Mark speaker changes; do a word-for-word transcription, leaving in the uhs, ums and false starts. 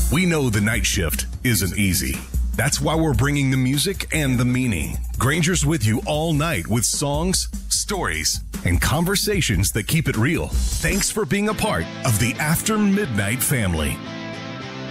Speaker 1: We know the night shift isn't easy. That's why we're bringing the music and the meaning. Granger's with you all night with songs, stories, and conversations that keep it real. Thanks for being a part of the After Midnight family.